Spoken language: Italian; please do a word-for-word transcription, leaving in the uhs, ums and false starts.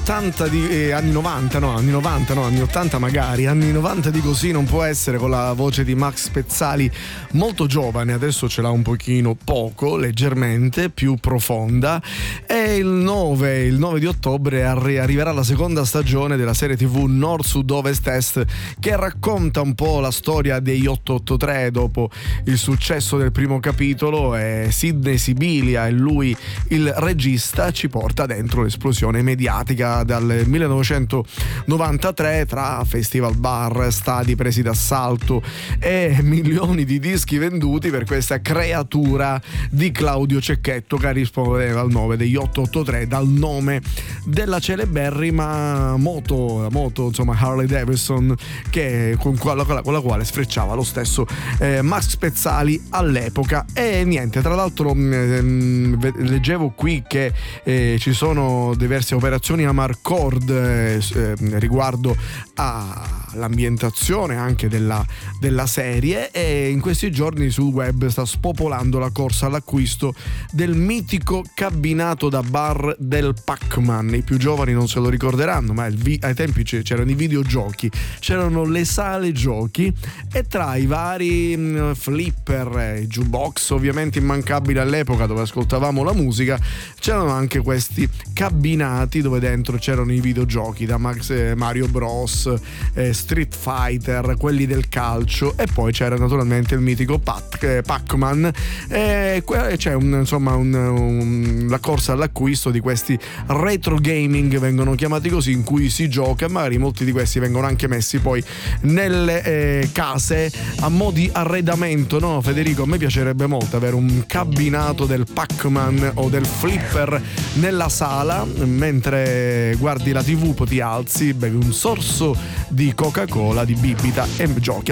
ottanta di eh, anni novanta, no, anni novanta, no, anni ottanta magari, anni novanta di così non può essere, con la voce di Max Pezzali molto giovane, adesso ce l'ha un pochino poco, leggermente più profonda. E il nove, il nove di ottobre arri- arriverà la seconda stagione della serie tivù Nord Sud Ovest Est, che racconta un po' la storia degli otto otto tre dopo il successo del primo capitolo, e Sidney Sibilia, e lui il regista, ci porta dentro l'esplosione mediatica dal millenovecentonovantatré tra festival bar, stadi presi d'assalto e milioni di dischi venduti per questa creatura di Claudio Cecchetto, che rispondeva al nome degli otto otto tre dal nome della celeberrima moto, la moto insomma Harley Davidson, che con, quella, con la quale sfrecciava lo stesso eh, Max Pezzali all'epoca. E niente, tra l'altro ehm, leggevo qui che eh, ci sono diverse operazioni Amarcord eh, eh, riguardo all'ambientazione anche della, della serie, e in questi giorni sul web sta spopolando la corsa all'acquisto del mitico cabinato da bar del Pac-Man. I più giovani non se lo ricorderanno, ma vi- ai tempi c'erano i videogiochi, c'erano le sale giochi, e tra i vari mh, flipper, i jukebox ovviamente immancabili all'epoca dove ascoltavamo la musica, c'erano anche questi cabinati dove dentro c'erano i videogiochi da Max, eh, Mario Bros, eh, Street Fighter, quelli del calcio, e poi c'era naturalmente il mitico Pac, eh, Pac-Man. E c'è un, insomma un, un, la corsa all'acquisto di questi retro gaming, vengono chiamati così, in cui si gioca, magari molti di questi vengono anche messi poi nelle eh, case a mo' di arredamento, no Federico? A me piacerebbe molto avere un cabinato del Pac-Man o del flipper nella sala, mentre guardi la tivù, poi ti alzi, bevi un sorso di Coca-Cola, di bibita e giochi.